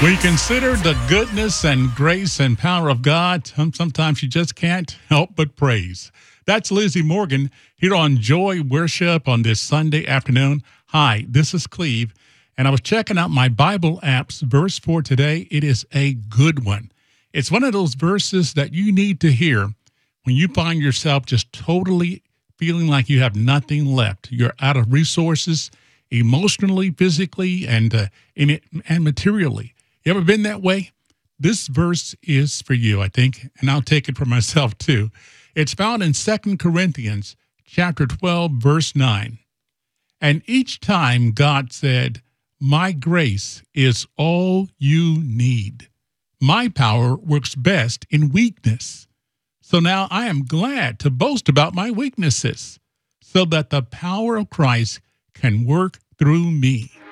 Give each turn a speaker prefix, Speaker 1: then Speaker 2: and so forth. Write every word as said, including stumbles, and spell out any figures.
Speaker 1: When you consider the goodness and grace and power of God, sometimes you just can't help but praise. That's Lizzie Morgan here on Joy Worship on this Sunday afternoon. Hi, this is Cleve, and I was checking out my Bible app's verse for today. It is a good one. It's one of those verses that you need to hear when you find yourself just totally feeling like you have nothing left. You're out of resources emotionally, physically, and uh, in it, and materially. You ever been that way? This verse is for you, I think, and I'll take it for myself too. It's found in Second Corinthians chapter twelve, verse nine. And each time God said, "My grace is all you need. My power works best in weakness. So now I am glad to boast about my weaknesses, so that the power of Christ can work through me."